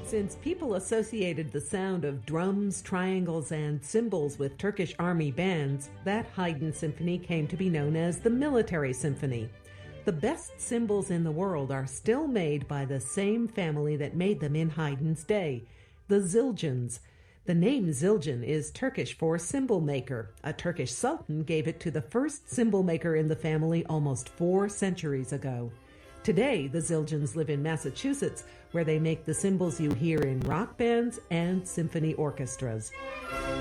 Since people associated the sound of drums, triangles, and cymbals with Turkish army bands, that Haydn symphony came to be known as the Military Symphony. The best cymbals in the world are still made by the same family that made them in Haydn's day, the Zildjians. The name Zildjian is Turkish for cymbal maker. A Turkish sultan gave it to the first cymbal maker in the family almost 4 centuries ago. Today, the Zildjians live in Massachusetts, where they make the cymbals you hear in rock bands and symphony orchestras.